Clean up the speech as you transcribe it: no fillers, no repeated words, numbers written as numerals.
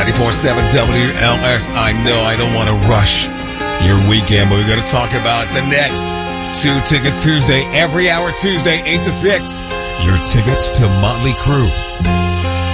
94.7 WLS. I know I don't want to rush your weekend, but we're going to talk about the next Two Ticket Tuesday, every hour Tuesday, 8 to 6. Your tickets to Motley Crue.